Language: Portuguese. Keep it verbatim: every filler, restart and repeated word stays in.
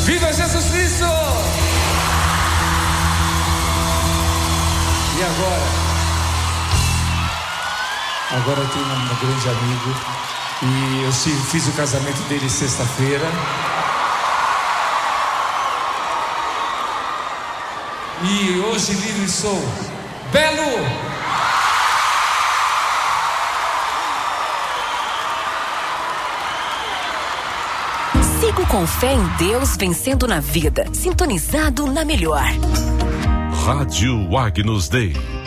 Viva Jesus Cristo! E agora? Agora eu tenho um grande amigo e eu fiz o casamento dele sexta-feira. E hoje livre sou. Belo! Sigo com fé em Deus, vencendo na vida, sintonizado na melhor. Rádio Agnus Dei.